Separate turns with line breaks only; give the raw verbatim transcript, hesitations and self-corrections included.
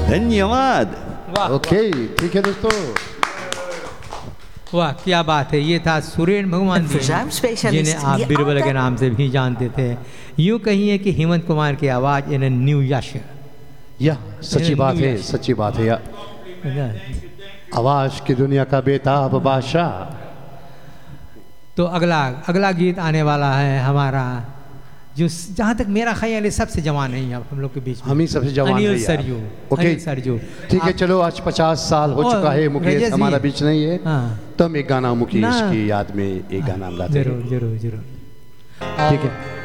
धन्यवाद।
ओके ठीक है दोस्तों।
वाह क्या बात है। ये था सुरेन भगवान जी, जिन्हें आप बीरबल के नाम से भी जानते थे। यूँ कहिए कि हेमंत कुमार की आवाज़ इन न्यू यश।
यह सच्ची बात है, सच्ची बात है। आवाज़ की दुनिया का बेताब बादशाह।
तो अगला अगला गीत आने वाला है हमारा, जो जहाँ तक मेरा ख्याल है सबसे जवान है अब हम लोग के बीच में।
हम ही सबसे जवान हैं
अनिल सरयू।
ओके
सरयू
ठीक है। चलो आज पचास साल हो चुका है, मुकेश हमारा बीच नहीं है।
हाँ।
तो हम एक गाना मुकेश की याद में एक गाना गाते हैं।
जरूर जरूर जरूर
ठीक है।